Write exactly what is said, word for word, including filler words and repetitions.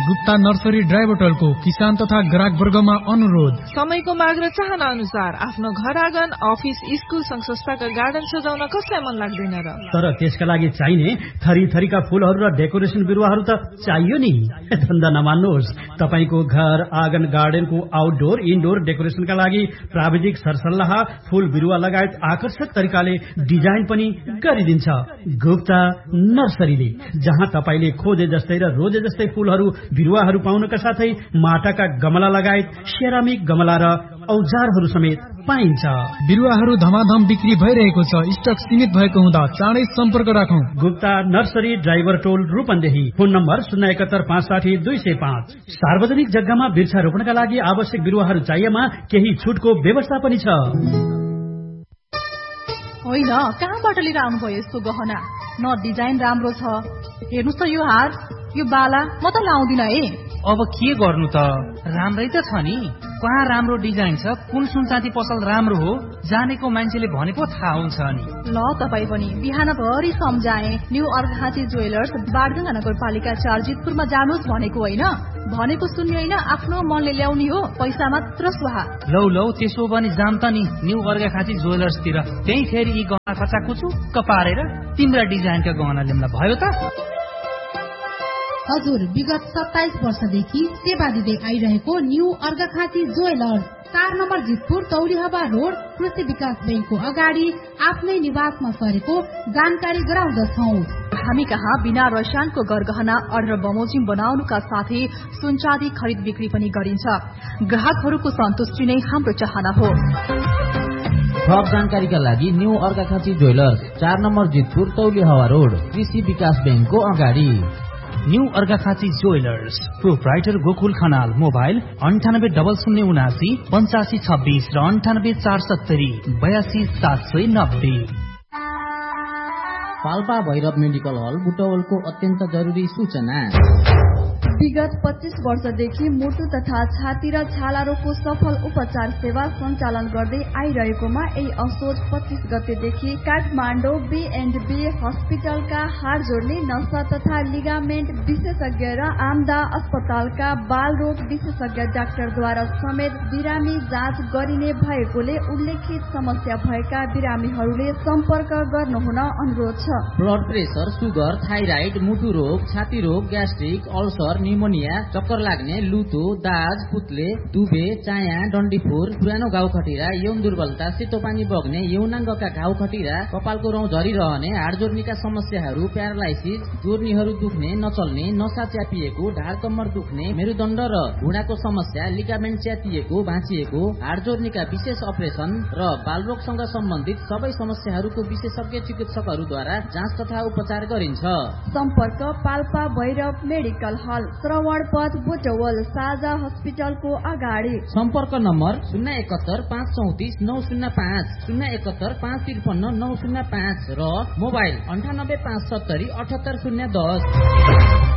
Gupta nursery drive होटलको किसान तथा ग्राहक वर्गमा अनुरोध। समयको माग र चाहना अनुसार आफ्नो घर आँगन, अफिस, स्कुल, संघ संस्थाका गार्डन सजाउन कसलाई मन लाग्दैन र? तर त्यसका लागि चाहिने थरी थरीका फूलहरू र डेकोरेसन बिरुवाहरू त चाहियो नि। धन्दा नमान्नुहोस्, तपाईको घर आँगन गार्डनको आउटडोर इनडोर डेकोरेसनका लागि प्राविधिक सरसल्लाह, फूल बिरुवा लगायत आकर्षक तरिकाले डिजाइन पनि गरिदिन्छ गुप्ता नर्सरीले, जहाँ तपाईले खोजे जस्तै र रोजे जस्तै फूलहरू बिरुवाहरू पाउनका साथै माटाका गमला लगायत सेरामिक गमला र औजारहरू समेत पाइन्छ। बिरुवाहरू धमाधम बिक्री भइरहेको छ। स्टक सीमित भएको हुँदा चाँडै सम्पर्क राखौं। गुप्ता नर्सरी ड्राइभर टोल रूपन्देही। फोन नम्बर शून्य एकहत्तर पाँच साठी दुई सय पाँच। सार्वजनिक जग्गामा वृक्षारोपणका लागि आवश्यक बिरुवाहरू चाहिएमा केही छुटको व्यवस्था पनि छ। होइन, कहाँबाट लिएर आउनुभयो यस्तो गहना? न डिजाइन राम्रो छ। हेर्नुहोस् त यो हार, यो बाला म त लाउँदिन है। अब के गर्नु त, राम्रै त छ नि। कहाँ राम्रो डिजाइन छ, कुन सुनचाँदी पसल राम्रो हो, जानेको मान्छेले भनेको थाहा हुन्छ नि। ल तपाई पनि बिहान भरि सम्झाए न्यू अर्घाखाँची ज्वेलर्स बारडुङ्गा नगरपालिका चार जितपुरमा जानुहोस् भनेको होइन। भनेको सुन्ने होइन, आफ्नो मनले ल्याउने हो, पैसा मात्र स्वाहा। लौ लौ त्यसो भने जाम त नि न्यू अर्घाखाँची ज्वेलर्सतिर। त्यही फेरि यी गहना कचाकुचुक्क पारेर तिम्रा डिजाइनका गहना ल्याउँदा भयो त। हजुर, विगत सत्ताइस वर्षदेखि सेवा दिँदै आइरहेको न्यू अर्घाखाँची ज्वेलर्स, चार नम्बर जितपुर तौलिहवा रोड, कृषि विकास बैंकको अगाडि आफ्नै निवासमा सरेको जानकारी गराउँदछौ। हामी कहाँ बिना रसायनको गरगहना अर्डर बमोजिम बनाउनुका साथै सुनचाँदी खरिद बिक्री पनि गरिन्छ। ग्राहकहरूको सन्तुष्टि नै हाम्रो चाहना हो। थप जानकारीका लागि न्यू अर्घाखाँची ज्वेलर्स, चार नम्बर जितपुर तौलिहवा रोड, कृषि विकास बैंकको अगाडि। New Arghakhanchi jewellers, proprietor Gokul Khanal. Mobile अन्ठानब्बे डबल शून्य उनासी पञ्चासी छब्बीस र अन्ठानब्बे चार सत्तरी बयासी सात सय नब्बे। पाल्पा भैरव मेडिकल हल बुटवलको अत्यन्त जरुरी सूचना। विगत पच्चीस वर्षदेखि मुटु तथा छाती र छाला रोगको सफल उपचार सेवा सञ्चालन गर्दै आइरहेकोमा यही असोज पच्चीस गतेदेखि काठमाडौँ बी एन्ड बी हस्पिटलका हाड जोड्ने नसा तथा लिगामेन्ट विशेषज्ञ र आमदा अस्पतालका बाल रोग विशेषज्ञ डाक्टरद्वारा समेत बिरामी जाँच गरिने भएकोले उल्लेखित समस्या भएका बिरामीहरूले सम्पर्क गर्नुहुन अनुरोध छ। ब्लड प्रेसर, सुगर, थाइराइड, मुटु रोग, छाती रोग, ग्यास्ट्रिक, अल्सर, निमोनिया, चक्कर लाग्ने, लुतो, दाज, पुत्ले, दुबे, चाया, डन्डीफोर, पुरानो घाउ खटिरा, यौन दुर्बलता, सेतो पानी बग्ने, यौनाङ्गका घाउ खटिरा, कपालको रौँ झरिरहने, हाड जोर्नीका समस्याहरू, प्यारालाइसिस, जोर्नीहरू दुख्ने, नचल्ने, नसा च्यापिएको, ढाड कम्मर दुख्ने, मेरुदण्ड र घुँडाको समस्या, लिगामेन्ट च्यातिएको, भाँचिएको, हाड जोर्नीका विशेष अपरेसन र बालरोगसँग सम्बन्धित सबै समस्याहरूको विशेषज्ञ चिकित्सकहरूद्वारा जाँच तथा उपचार गरिन्छ। सम्पर्क पाल्पा भैरव मेडिकल हल, श्रवण पथ, बुटवल, साझा हस्पिटलको अगाडि। सम्पर्क नम्बर शून्य एकहत्तर पाँच चौतिस नौ शून्य पाँच, शून्य एकहत्तर पाँच त्रिपन्न नौ शून्य पाँच र मोबाइल अन्ठानब्बे पाँच सत्तरी अठहत्तर शून्य दस।